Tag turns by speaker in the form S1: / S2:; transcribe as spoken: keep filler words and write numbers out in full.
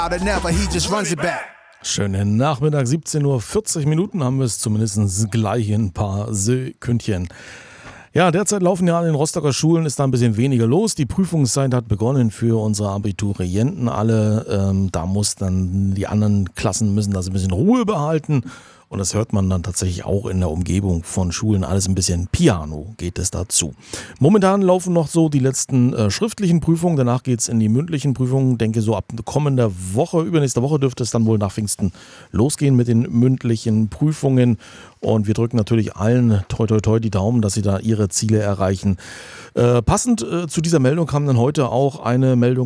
S1: Schönen Nachmittag, siebzehn Uhr vierzig Minuten haben wir es zumindest gleich in ein paar Sekündchen. Ja, derzeit laufen ja an den Rostocker Schulen, ist da ein bisschen weniger los. Die Prüfungszeit hat begonnen für unsere Abiturienten alle. Ähm, da muss dann, die anderen Klassen müssen das ein bisschen Ruhe behalten. Und das hört man dann tatsächlich auch in der Umgebung von Schulen. Alles ein bisschen Piano geht es dazu. Momentan laufen noch so die letzten äh, schriftlichen Prüfungen. Danach geht es in die mündlichen Prüfungen. Denke so ab kommender Woche, übernächste Woche dürfte es dann wohl nach Pfingsten losgehen mit den mündlichen Prüfungen. Und wir drücken natürlich allen toi toi toi die Daumen, dass sie da ihre Ziele erreichen. Äh, passend äh, zu dieser Meldung kam dann heute auch eine Meldung